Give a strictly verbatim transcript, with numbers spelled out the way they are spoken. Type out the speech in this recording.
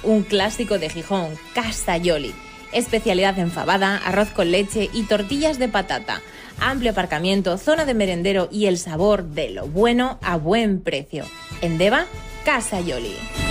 un clásico de Gijón, Casa Yoli. Especialidad en fabada, arroz con leche y tortillas de patata. Amplio aparcamiento, zona de merendero y el sabor de lo bueno a buen precio. En Deva, Casa Yoli.